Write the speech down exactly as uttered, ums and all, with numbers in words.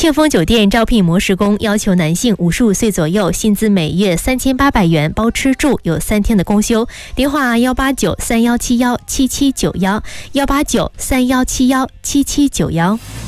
庆丰酒店招聘模式工，要求男性五十五岁左右，薪资每月三千八百元，包吃住，有三天的公休。电话幺八九三幺七幺七七九幺，幺八九三幺七幺七七九幺。